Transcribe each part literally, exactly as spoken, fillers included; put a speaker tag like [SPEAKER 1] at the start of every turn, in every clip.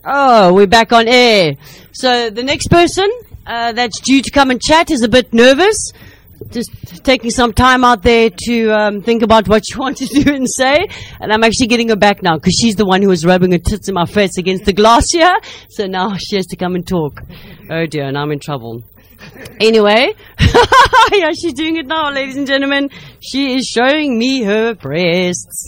[SPEAKER 1] Oh, we're back on air. So the next person uh, that's due to come and chat is a bit nervous. Just taking some time out there to um, think about what you want to do and say. And I'm actually getting her back now because she's the one who was rubbing her tits in my face against the glass here. So now she has to come and talk. Oh dear, and I'm in trouble. Anyway, yeah, she's doing it now, ladies and gentlemen. She is showing me her breasts.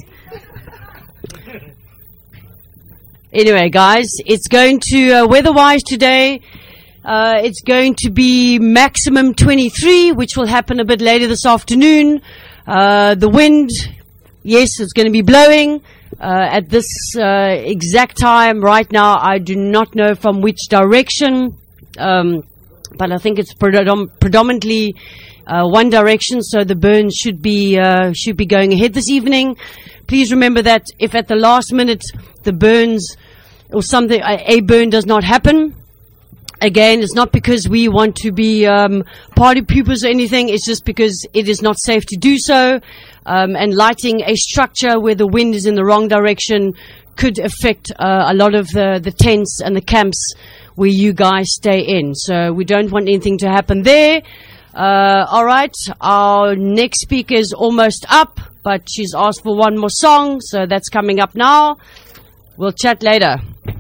[SPEAKER 1] Anyway, guys, it's going to, uh, weather-wise today, uh, it's going to be maximum twenty-three, which will happen a bit later this afternoon. Uh, the wind, yes, it's going to be blowing. Uh, at this uh, exact time right now, I do not know from which direction, um, but I think it's predom- predominantly uh, one direction, so the burn should be uh, should be going ahead this evening. Please remember that if at the last minute the burns or something, a burn does not happen, again, it's not because we want to be um, party poopers or anything. It's just because it is not safe to do so. Um, and lighting a structure where the wind is in the wrong direction could affect uh, a lot of the, the tents and the camps where you guys stay in. So we don't want anything to happen there. Uh, all right, our next speaker is almost up, but she's asked for one more song, so that's coming up now. We'll chat later.